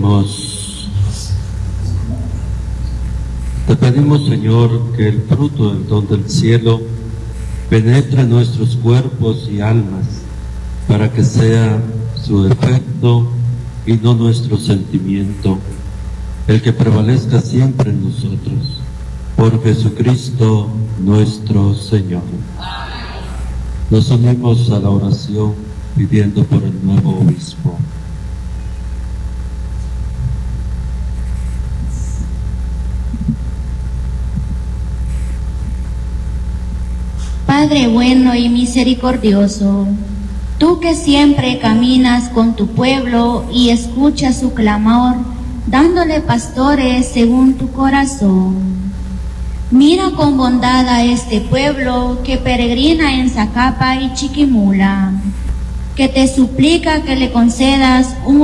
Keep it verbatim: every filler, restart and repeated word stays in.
Oremos. Te pedimos, Señor, que el fruto del don del cielo penetre en nuestros cuerpos y almas, para que sea su efecto y no nuestro sentimiento, el que prevalezca siempre en nosotros. Por Jesucristo nuestro Señor. Nos unimos a la oración pidiendo por el nuevo obispo. Padre bueno y misericordioso, tú que siempre caminas con tu pueblo y escuchas su clamor, dándole pastores según tu corazón. Mira con bondad a este pueblo que peregrina en Zacapa y Chiquimula, que te suplica que le concedas un